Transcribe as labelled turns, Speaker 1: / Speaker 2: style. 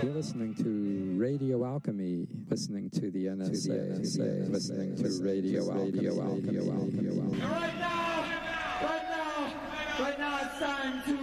Speaker 1: You're listening to Radio Alchemy, listening to the NSA, listening to Radio Alchemy.
Speaker 2: Right now, it's time to